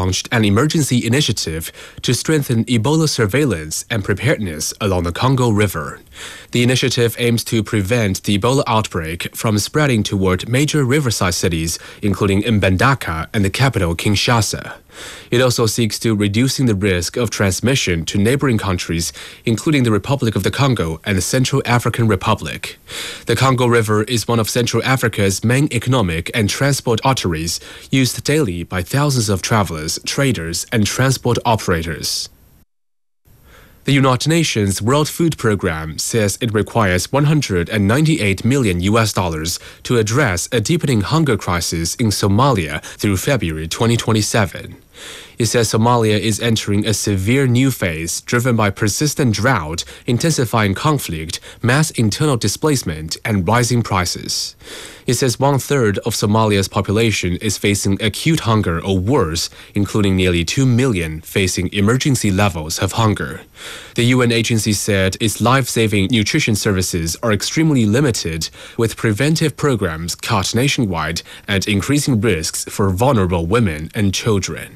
launched an emergency initiative to strengthen Ebola surveillance and preparedness along the Congo River. The initiative aims to prevent the Ebola outbreak from spreading toward major riverside cities, including Mbandaka and the capital Kinshasa. It also seeks to reducing the risk of transmission to neighboring countries, including the Republic of the Congo and the Central African Republic. The Congo River is one of Central Africa's main economic and transport arteries, used daily by thousands of travelers, traders, and transport operators. The United Nations World Food Programme says it requires $198 million to address a deepening hunger crisis in Somalia through February 2027. It says Somalia is entering a severe new phase driven by persistent drought, intensifying conflict, mass internal displacement, and rising prices. It says 1/3 of Somalia's population is facing acute hunger or worse, including nearly 2 million facing emergency levels of hunger. The UN agency said its life-saving nutrition services are extremely limited, with preventive programs cut nationwide and increasing risks for vulnerable women and children.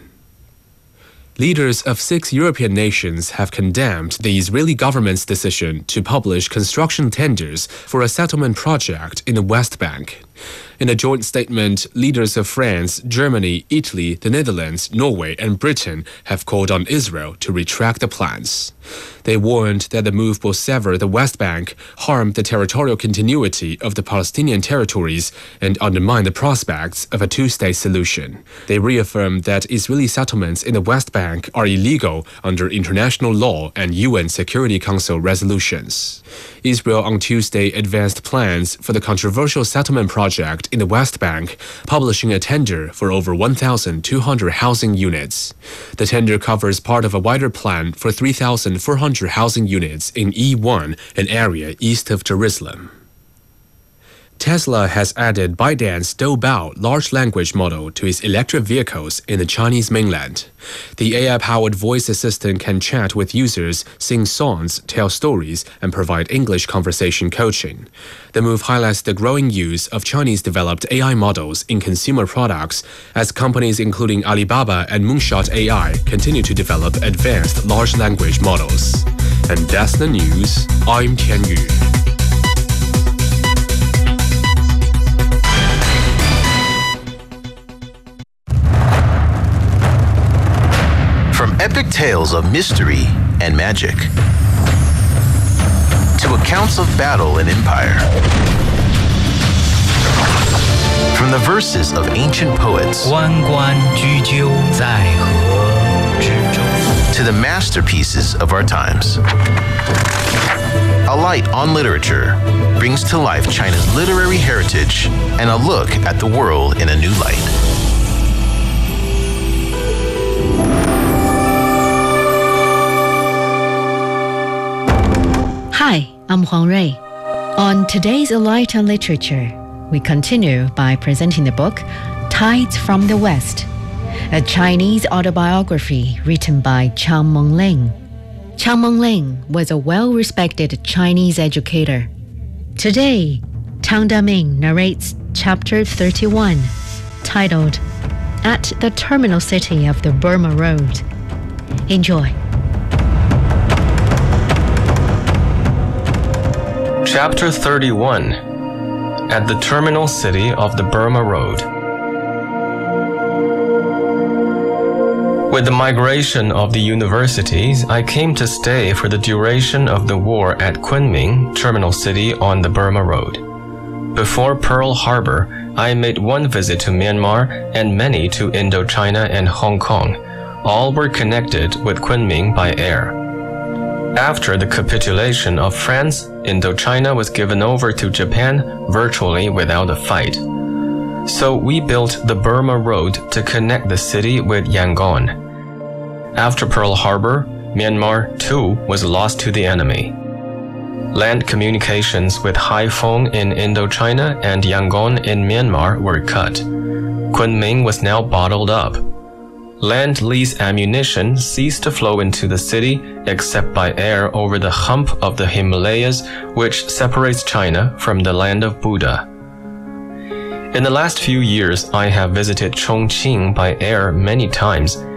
Leaders of 6 European nations have condemned the Israeli government's decision to publish construction tenders for a settlement project in the West Bank. In a joint statement, leaders of France, Germany, Italy, the Netherlands, Norway, and Britain have called on Israel to retract the plans. They warned that the move will sever the West Bank, harm the territorial continuity of the Palestinian territories, and undermine the prospects of a two-state solution. They reaffirmed that Israeli settlements in the West Bank are illegal under international law and UN Security Council resolutions. Israel on Tuesday advanced plans for the controversial settlement project in the West Bank, publishing a tender for over 1,200 housing units. The tender covers part of a wider plan for 3,400 housing units in E1, an area east of Jerusalem. Tesla has added ByteDance Doubao large language model to its electric vehicles in the Chinese mainland. The AI-powered voice assistant can chat with users, sing songs, tell stories, and provide English conversation coaching. The move highlights the growing use of Chinese-developed AI models in consumer products as companies including Alibaba and Moonshot AI continue to develop advanced large language models. And that's the news. I'm Tian Yu. From epic tales of mystery and magic to accounts of battle and empire, from the verses of ancient poets to the masterpieces of our times, A Light on Literature brings to life China's literary heritage and a look at the world in a new light. Hi, I'm Huang Rui. On today's A Light on Literature, we continue by presenting the book Tides from the West, a Chinese autobiography written by Chang Mengling. Chang Mengling was a well-respected Chinese educator. Today, Tang Daming narrates chapter 31, titled At the Terminal City of the Burma Road. Enjoy. Chapter 31, At the Terminal City of the Burma Road. With the migration of the universities, I came to stay for the duration of the war at Kunming, terminal city on the Burma Road. Before Pearl Harbor, I made one visit to Myanmar and many to Indochina and Hong Kong. All were connected with Kunming by air. After the capitulation of France, Indochina was given over to Japan virtually without a fight. So we built the Burma Road to connect the city with Yangon. After Pearl Harbor, Myanmar too was lost to the enemy. Land communications with Haiphong in Indochina and Yangon in Myanmar were cut. Kunming was now bottled up. Land-lease ammunition ceased to flow into the city except by air over the hump of the Himalayas, which separates China from the land of Buddha. In the last few years, I have visited Chongqing by air many times